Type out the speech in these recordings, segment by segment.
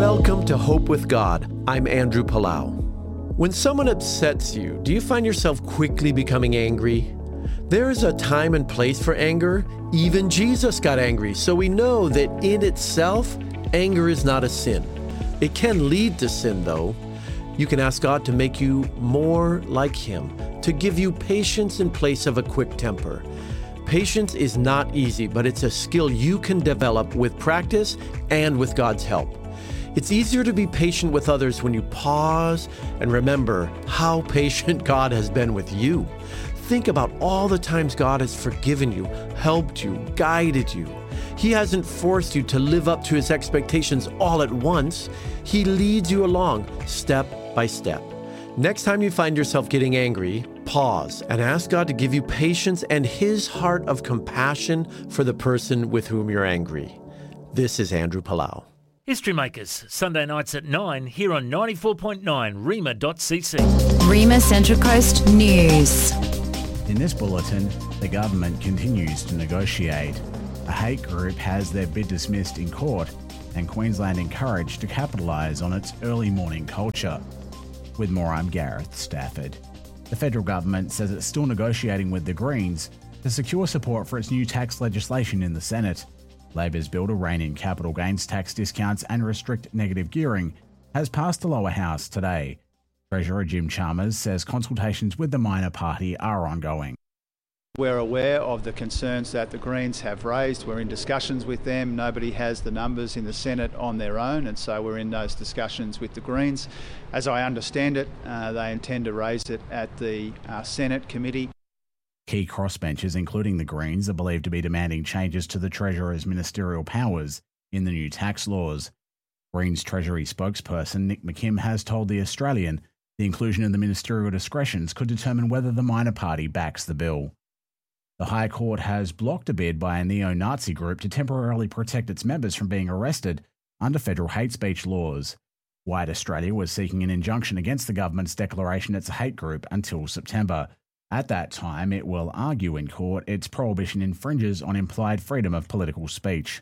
Welcome to Hope with God. I'm Andrew Palau. When someone upsets you, do you find yourself quickly becoming angry? There is a time and place for anger. Even Jesus got angry, so we know that in itself, anger is not a sin. It can lead to sin, though. You can ask God to make you more like Him, to give you patience in place of a quick temper. Patience is not easy, but it's a skill you can develop with practice and with God's help. It's easier to be patient with others when you pause and remember how patient God has been with you. Think about all the times God has forgiven you, helped you, guided you. He hasn't forced you to live up to His expectations all at once. He leads you along step by step. Next time you find yourself getting angry, pause and ask God to give you patience and His heart of compassion for the person with whom you're angry. This is Andrew Palau. History Makers, Sunday nights at 9 here on 94.9 Rima.cc. Rima Central Coast News. In this bulletin, the government continues to negotiate. A hate group has their bid dismissed in court, and Queensland encouraged to capitalise on its early morning culture. With more, I'm Gareth Stafford. The federal government says it's still negotiating with the Greens to secure support for its new tax legislation in the Senate. Labor's bill to rein in capital gains tax discounts and restrict negative gearing has passed the lower house today. Treasurer Jim Chalmers says consultations with the minor party are ongoing. We're aware of the concerns that the Greens have raised. We're in discussions with them. Nobody has the numbers in the Senate on their own, and so we're in those discussions with the Greens. As I understand it, they intend to raise it at the Senate committee. Key crossbenchers, including the Greens, are believed to be demanding changes to the Treasurer's ministerial powers in the new tax laws. Greens Treasury spokesperson Nick McKim has told The Australian the inclusion of the ministerial discretions could determine whether the minor party backs the bill. The High Court has blocked a bid by a neo-Nazi group to temporarily protect its members from being arrested under federal hate speech laws. White Australia was seeking an injunction against the government's declaration it's a hate group until September. At that time, it will argue in court its prohibition infringes on implied freedom of political speech.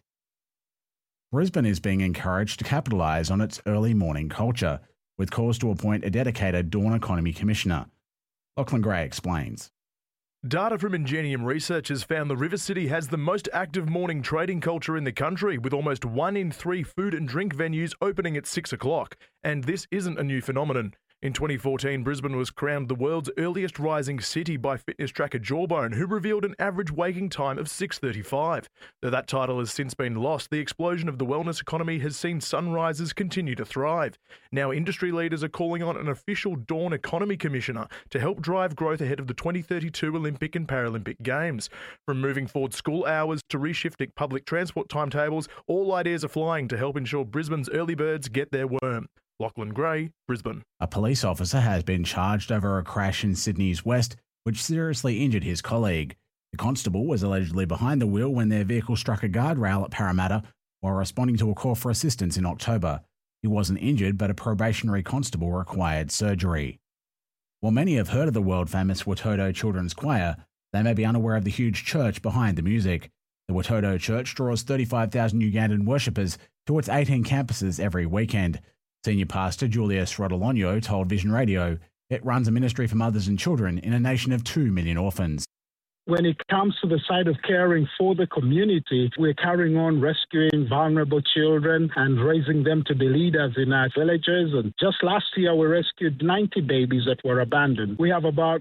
Brisbane is being encouraged to capitalise on its early morning culture, with calls to appoint a dedicated dawn economy commissioner. Lachlan Gray explains. Data from Ingenium Research has found the River City has the most active morning trading culture in the country, with almost 1 in 3 food and drink venues opening at 6 o'clock. And this isn't a new phenomenon. In 2014, Brisbane was crowned the world's earliest rising city by fitness tracker Jawbone, who revealed an average waking time of 6:35. Though that title has since been lost, the explosion of the wellness economy has seen sunrises continue to thrive. Now, industry leaders are calling on an official Dawn Economy Commissioner to help drive growth ahead of the 2032 Olympic and Paralympic Games. From moving forward school hours to reshifting public transport timetables, all ideas are flying to help ensure Brisbane's early birds get their worm. Lachlan Gray, Brisbane. A police officer has been charged over a crash in Sydney's West, which seriously injured his colleague. The constable was allegedly behind the wheel when their vehicle struck a guardrail at Parramatta while responding to a call for assistance in October. He wasn't injured, but a probationary constable required surgery. While many have heard of the world-famous Watoto Children's Choir, they may be unaware of the huge church behind the music. The Watoto Church draws 35,000 Ugandan worshippers to its 18 campuses every weekend. Senior pastor Julius Rodolonio told Vision Radio it runs a ministry for mothers and children in a nation of 2 million orphans. When it comes to the side of caring for the community, we're carrying on rescuing vulnerable children and raising them to be leaders in our villages. And just last year, we rescued 90 babies that were abandoned. We have about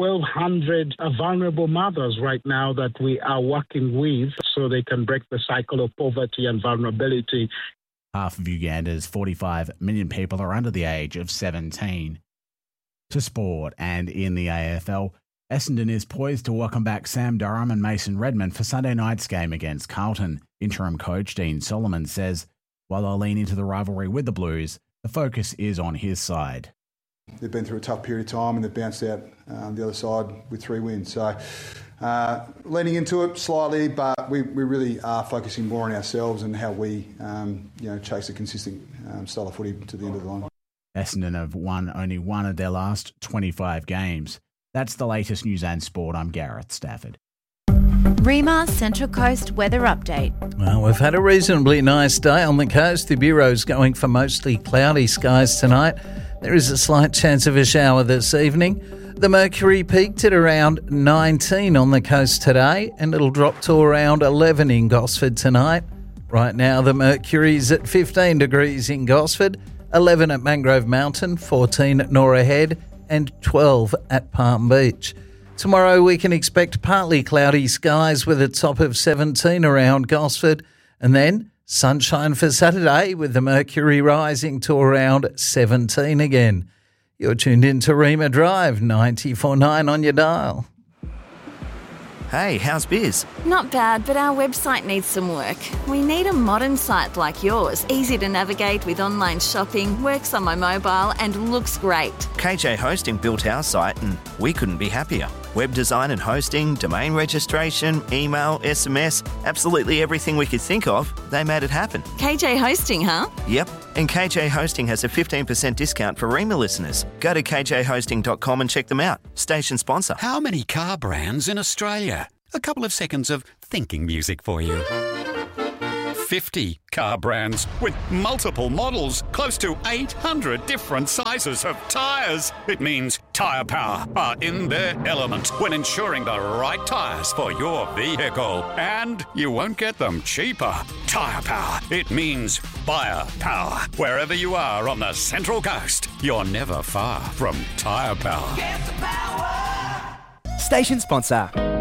1,200 vulnerable mothers right now that we are working with so they can break the cycle of poverty and vulnerability. Half of Uganda's 45 million people are under the age of 17. To sport, and in the AFL, Essendon is poised to welcome back Sam Durham and Mason Redman for Sunday night's game against Carlton. Interim coach Dean Solomon says, while they'll lean into the rivalry with the Blues, the focus is on his side. They've been through a tough period of time and they've bounced out the other side with 3 wins. So leaning into it slightly, but we really are focusing more on ourselves and how we chase a consistent style of footy to the end of the line. Essendon have won only one of their last 25 games. That's the latest news and sport. I'm Gareth Stafford. Rima Central Coast weather update. Well, we've had a reasonably nice day on the coast. The Bureau's going for mostly cloudy skies tonight. There is a slight chance of a shower this evening. The mercury peaked at around 19 on the coast today, and it'll drop to around 11 in Gosford tonight. Right now, the mercury's at 15 degrees in Gosford, 11 at Mangrove Mountain, 14 at Norah Head, and 12 at Palm Beach. Tomorrow we can expect partly cloudy skies with a top of 17 around Gosford, and then sunshine for Saturday with the mercury rising to around 17 again. You're tuned in to Rima Drive, 94.9 on your dial. Hey, how's biz? Not bad, but our website needs some work. We need a modern site like yours, easy to navigate with online shopping, works on my mobile and looks great. KJ Hosting built our site and we couldn't be happier. Web design and hosting, domain registration, email, SMS, absolutely everything we could think of, they made it happen. KJ Hosting, huh? Yep, and KJ Hosting has a 15% discount for Rima listeners. Go to kjhosting.com and check them out. Station sponsor. How many car brands in Australia? A couple of seconds of thinking music for you. 50 car brands with multiple models, close to 800 different sizes of tyres. It means Tyre Power are in their element when ensuring the right tyres for your vehicle. And you won't get them cheaper. Tyre Power, it means buyer power. Wherever you are on the Central Coast, you're never far from Tyre Power. Station sponsor.